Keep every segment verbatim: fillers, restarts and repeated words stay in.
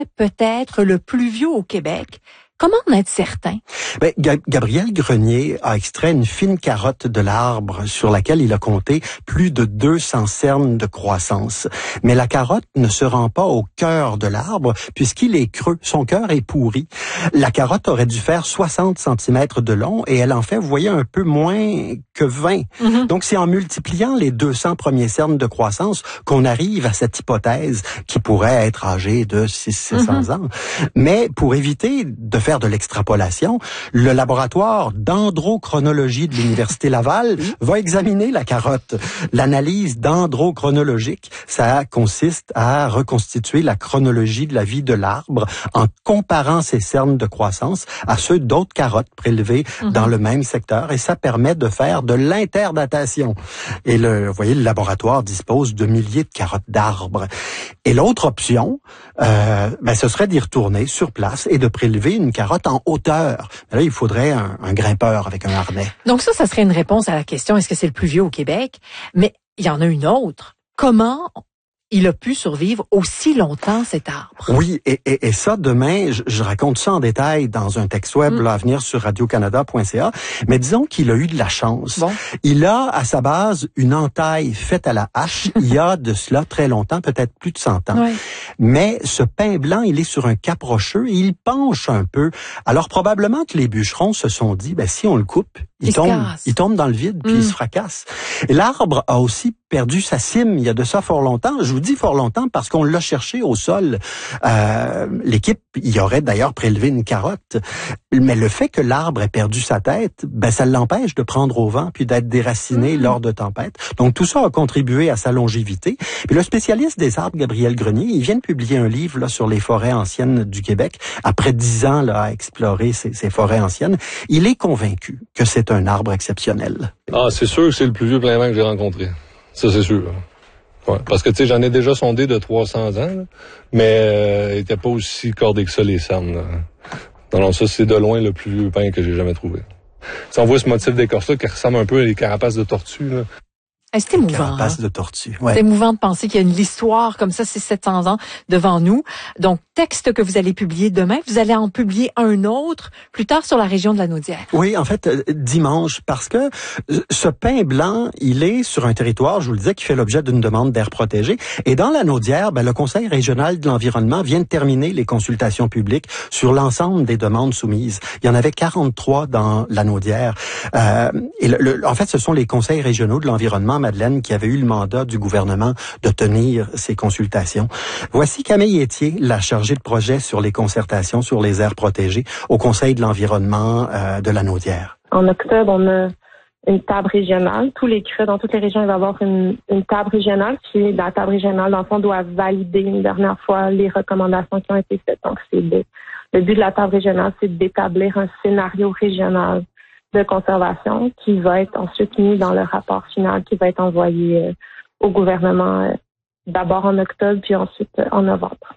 peut-être le plus vieux au Québec. Comment en être certain? Ben, Gabriel Grenier a extrait une fine carotte de l'arbre sur laquelle il a compté plus de deux cents cernes de croissance. Mais la carotte ne se rend pas au cœur de l'arbre puisqu'il est creux. Son cœur est pourri. La carotte aurait dû faire soixante centimètres de long et elle en fait, vous voyez, un peu moins que vingt. Mm-hmm. Donc, c'est en multipliant les deux cents premiers cernes de croissance qu'on arrive à cette hypothèse qui pourrait être âgée de six cents mm-hmm. ans. Mais pour éviter de faire de l'extrapolation, le laboratoire dendrochronologie de l'Université Laval va examiner la carotte. L'analyse dendrochronologique, ça consiste à reconstituer la chronologie de la vie de l'arbre en comparant ses cernes de croissance à ceux d'autres carottes prélevées mm-hmm. dans le même secteur et ça permet de faire de l'interdatation. Et le, vous voyez, le laboratoire dispose de milliers de carottes d'arbres. Et l'autre option, euh, ben, ce serait d'y retourner sur place et de prélever une carotte en hauteur. Mais là, il faudrait un, un grimpeur avec un harnais. Donc ça, ça serait une réponse à la question, est-ce que c'est le plus vieux au Québec? Mais il y en a une autre. Comment il a pu survivre aussi longtemps, cet arbre? Oui, et, et, et ça, demain, je, je raconte ça en détail dans un texte web mm. là, à venir sur radio canada point c a. Mais disons qu'il a eu de la chance. Bon. Il a, à sa base, une entaille faite à la hache il y a de cela très longtemps, peut-être plus de cent ans. Oui. Mais ce pin blanc, il est sur un cap rocheux et il penche un peu. Alors, probablement que les bûcherons se sont dit, ben si on le coupe, il, il tombe il tombe dans le vide, puis mm. il se fracasse. Et l'arbre a aussi perdu sa cime il y a de ça fort longtemps. Je vous dis fort longtemps parce qu'on l'a cherché au sol. Euh, l'équipe y aurait d'ailleurs prélevé une carotte. Mais le fait que l'arbre ait perdu sa tête, ben ça l'empêche de prendre au vent puis d'être déraciné mmh. lors de tempêtes. Donc tout ça a contribué à sa longévité. Puis le spécialiste des arbres, Gabriel Grenier, il vient de publier un livre là sur les forêts anciennes du Québec. Après dix ans là, à explorer ces, ces forêts anciennes, il est convaincu que c'est un arbre exceptionnel. Ah, c'est sûr que c'est le plus vieux plein vent que j'ai rencontré. Ça, c'est sûr. Ouais, parce que, tu sais, j'en ai déjà sondé de trois cents ans, là, mais euh, il était pas aussi cordé que ça, les cernes. Là. Non, non, ça, c'est de loin le plus vieux pin que j'ai jamais trouvé. Si on voit ce motif d'écorce-là qui ressemble un peu à des carapaces de tortue, là. C'est émouvant. Carapace hein? de tortue. Ouais. C'est émouvant de penser qu'il y a une histoire comme ça, c'est sept cents ans devant nous. Donc, texte que vous allez publier demain, vous allez en publier un autre plus tard sur la région de la Naudière. Oui, en fait, euh, dimanche, parce que ce pin blanc, il est sur un territoire, je vous le disais, qui fait l'objet d'une demande d'aire protégée. Et dans la Naudière, ben, le Conseil régional de l'environnement vient de terminer les consultations publiques sur l'ensemble des demandes soumises. Il y en avait quarante-trois dans la Naudière. Euh, et le, le, en fait, ce sont les conseils régionaux de l'environnement, Madeleine, qui avait eu le mandat du gouvernement de tenir ces consultations. Voici Camille Etier, la chargée de projet sur les concertations sur les aires protégées au Conseil de l'environnement euh, de la Naudière. En octobre, on a une table régionale. Tous les C R E dans toutes les régions, il va y avoir une, une table régionale. Puis la table régionale, dans le fond, doit valider une dernière fois les recommandations qui ont été faites. Donc, c'est de, le but de la table régionale, c'est d'établir un scénario régional de conservation qui va être ensuite mis dans le rapport final qui va être envoyé euh, au gouvernement euh, d'abord en octobre puis ensuite euh, en novembre.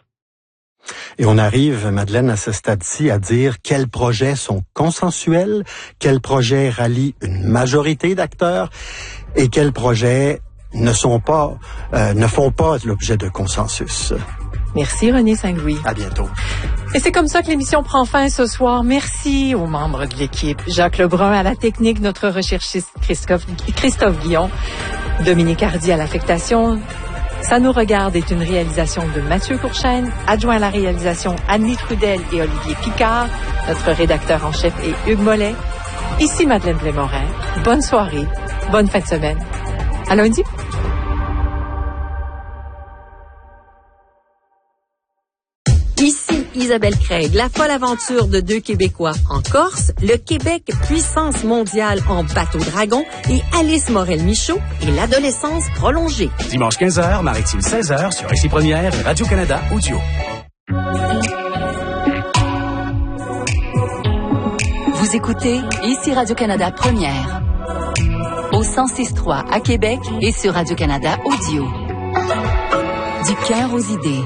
Et on arrive, Madeleine, à ce stade-ci, à dire quels projets sont consensuels, quels projets rallient une majorité d'acteurs et quels projets ne sont pas, euh, ne font pas l'objet de consensus. Merci René Saint-Louis. À bientôt. Et c'est comme ça que l'émission prend fin ce soir. Merci aux membres de l'équipe. Jacques Lebrun à la technique, notre recherchiste Christophe, Christophe Guillon, Dominique Hardy à l'affectation. Ça nous regarde est une réalisation de Mathieu Courchaine, adjoint à la réalisation Annie Trudel et Olivier Picard. Notre rédacteur en chef est Hugues Mollet. Ici Madeleine Blais-Morin. Bonne soirée, bonne fin de semaine. À lundi. Ici Isabelle Craig, la folle aventure de deux Québécois en Corse, le Québec puissance mondiale en bateau-dragon et Alice Morel-Michaud et l'adolescence prolongée. Dimanche quinze heures, Maritime seize heures sur Ici Première et Radio-Canada Audio. Vous écoutez Ici Radio-Canada Première au cent six virgule trois à Québec et sur Radio-Canada Audio. Du cœur aux idées.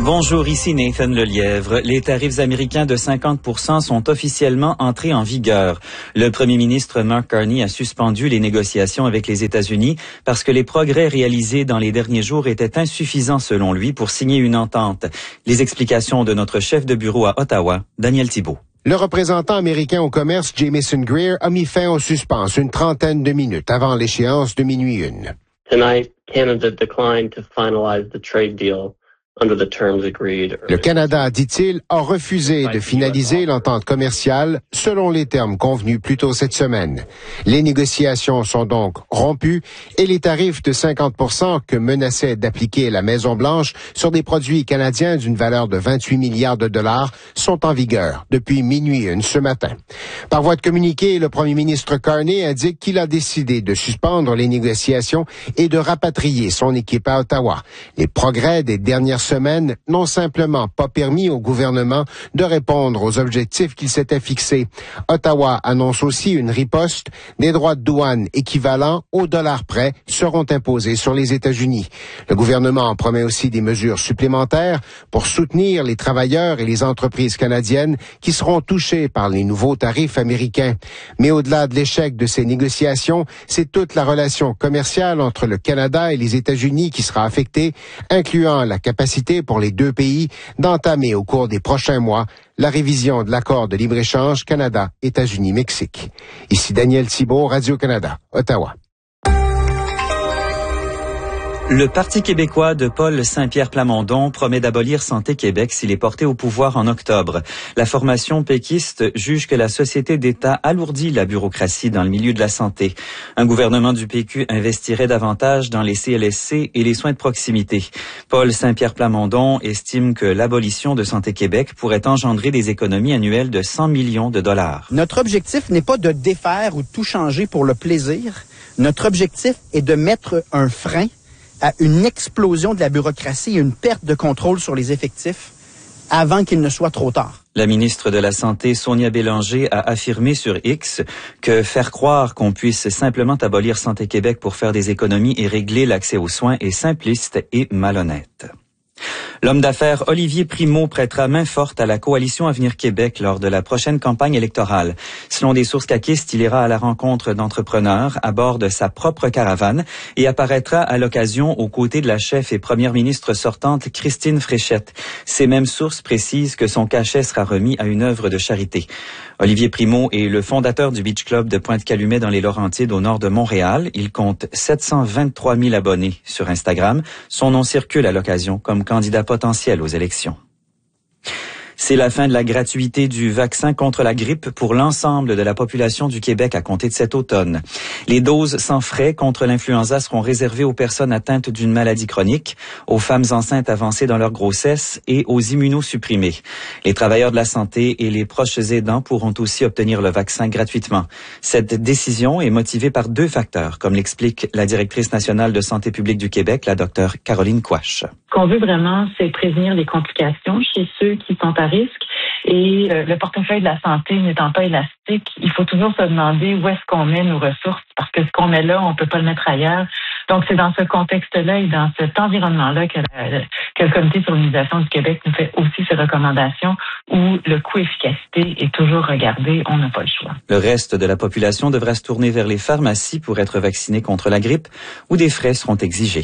Bonjour, ici Nathan Lelièvre. Les tarifs américains de cinquante pour cent sont officiellement entrés en vigueur. Le premier ministre Mark Carney a suspendu les négociations avec les États-Unis parce que les progrès réalisés dans les derniers jours étaient insuffisants selon lui pour signer une entente. Les explications de notre chef de bureau à Ottawa, Daniel Thibault. Le représentant américain au commerce, Jamieson Greer, a mis fin au suspense une trentaine de minutes avant l'échéance de minuit une. Tonight, Canada declined to finalize the trade deal. Le Canada, dit-il, a refusé de finaliser l'entente commerciale selon les termes convenus plus tôt cette semaine. Les négociations sont donc rompues et les tarifs de cinquante pour cent que menaçait d'appliquer la Maison-Blanche sur des produits canadiens d'une valeur de vingt-huit milliards de dollars sont en vigueur depuis minuit une ce matin. Par voie de communiqué, le premier ministre Carney indique qu'il a décidé de suspendre les négociations et de rapatrier son équipe à Ottawa. Les progrès des dernières semaines n'ont simplement pas permis au gouvernement de répondre aux objectifs qu'il s'était fixés. Ottawa annonce aussi une riposte. Des droits de douane équivalents au dollar près seront imposés sur les États-Unis. Le gouvernement en promet aussi des mesures supplémentaires pour soutenir les travailleurs et les entreprises canadiennes qui seront touchés par les nouveaux tarifs américains. Mais au-delà de l'échec de ces négociations, c'est toute la relation commerciale entre le Canada et les États-Unis qui sera affectée, incluant la capacité pour les deux pays d'entamer au cours des prochains mois la révision de l'accord de libre-échange Canada-États-Unis-Mexique. Ici Daniel Thibault, Radio-Canada, Ottawa. Le Parti québécois de Paul Saint-Pierre Plamondon promet d'abolir Santé Québec s'il est porté au pouvoir en octobre. La formation péquiste juge que la société d'État alourdit la bureaucratie dans le milieu de la santé. Un gouvernement du P Q investirait davantage dans les C L S C et les soins de proximité. Paul Saint-Pierre Plamondon estime que l'abolition de Santé Québec pourrait engendrer des économies annuelles de cent millions de dollars. Notre objectif n'est pas de défaire ou de tout changer pour le plaisir. Notre objectif est de mettre un frein à une explosion de la bureaucratie et une perte de contrôle sur les effectifs avant qu'il ne soit trop tard. La ministre de la Santé, Sonia Bélanger, a affirmé sur X que faire croire qu'on puisse simplement abolir Santé Québec pour faire des économies et régler l'accès aux soins est simpliste et malhonnête. L'homme d'affaires Olivier Primo prêtera main forte à la coalition Avenir Québec lors de la prochaine campagne électorale. Selon des sources caquistes, il ira à la rencontre d'entrepreneurs à bord de sa propre caravane et apparaîtra à l'occasion aux côtés de la chef et première ministre sortante Christine Fréchette. Ces mêmes sources précisent que son cachet sera remis à une œuvre de charité. Olivier Primo est le fondateur du Beach Club de Pointe-Calumet dans les Laurentides au nord de Montréal. Il compte sept cent vingt-trois mille abonnés sur Instagram. Son nom circule à l'occasion comme candidat potentiel aux élections. C'est la fin de la gratuité du vaccin contre la grippe pour l'ensemble de la population du Québec à compter de cet automne. Les doses sans frais contre l'influenza seront réservées aux personnes atteintes d'une maladie chronique, aux femmes enceintes avancées dans leur grossesse et aux immunosupprimés. Les travailleurs de la santé et les proches aidants pourront aussi obtenir le vaccin gratuitement. Cette décision est motivée par deux facteurs, comme l'explique la directrice nationale de santé publique du Québec, la docteure Caroline Quach. Ce qu'on veut vraiment, c'est prévenir les complications chez ceux qui sont à risque. Et euh, le portefeuille de la santé n'étant pas élastique, il faut toujours se demander où est-ce qu'on met nos ressources, parce que ce qu'on met là, on peut pas le mettre ailleurs. Donc, c'est dans ce contexte-là et dans cet environnement-là que, la, que le Comité sur l'immunisation du Québec nous fait aussi ses recommandations où le coût-efficacité est toujours regardé, on n'a pas le choix. Le reste de la population devra se tourner vers les pharmacies pour être vacciné contre la grippe, où des frais seront exigés.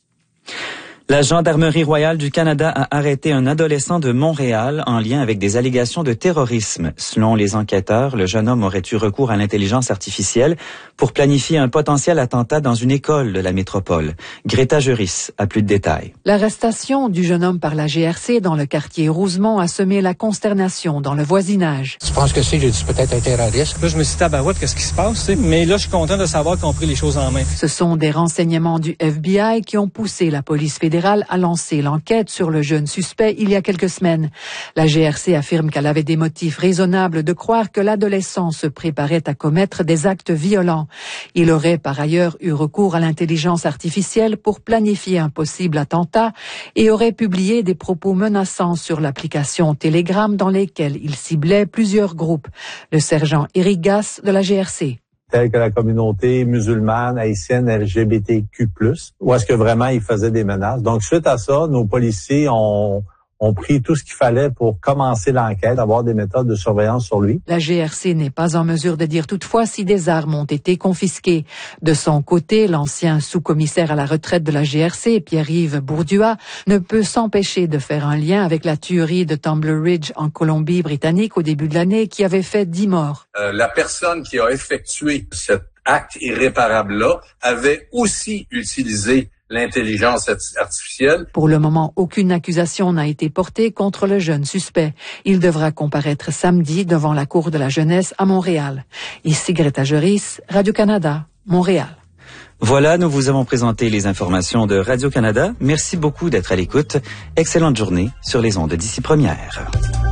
La Gendarmerie royale du Canada a arrêté un adolescent de Montréal en lien avec des allégations de terrorisme. Selon les enquêteurs, le jeune homme aurait eu recours à l'intelligence artificielle pour planifier un potentiel attentat dans une école de la métropole. Greta Juris a plus de détails. L'arrestation du jeune homme par la G R C dans le quartier Rosemont a semé la consternation dans le voisinage. Je pense que c'est, j'ai dit peut-être un terroriste. Là, je me suis dit, tabarouette, qu'est-ce qui se passe? Mais là, je suis content de savoir qu'on a pris les choses en main. Ce sont des renseignements du F B I qui ont poussé la police fédérale a lancé l'enquête sur le jeune suspect il y a quelques semaines. La G R C affirme qu'elle avait des motifs raisonnables de croire que l'adolescent se préparait à commettre des actes violents. Il aurait par ailleurs eu recours à l'intelligence artificielle pour planifier un possible attentat et aurait publié des propos menaçants sur l'application Telegram dans lesquels il ciblait plusieurs groupes. Le sergent Éric Gass de la G R C. Telles que la communauté musulmane, haïtienne, L G B T Q plus, où est-ce que vraiment ils faisaient des menaces. Donc, suite à ça, nos policiers ont, ont pris tout ce qu'il fallait pour commencer l'enquête, avoir des méthodes de surveillance sur lui. La G R C n'est pas en mesure de dire toutefois si des armes ont été confisquées. De son côté, l'ancien sous-commissaire à la retraite de la G R C, Pierre-Yves Bourduas, ne peut s'empêcher de faire un lien avec la tuerie de Tumbler Ridge en Colombie-Britannique au début de l'année qui avait fait dix morts. Euh, la personne qui a effectué cet acte irréparable-là avait aussi utilisé l'intelligence artificielle. Pour le moment, aucune accusation n'a été portée contre le jeune suspect. Il devra comparaître samedi devant la Cour de la jeunesse à Montréal. Ici Greta Joris, Radio-Canada, Montréal. Voilà, nous vous avons présenté les informations de Radio-Canada. Merci beaucoup d'être à l'écoute. Excellente journée sur les ondes d'ici première.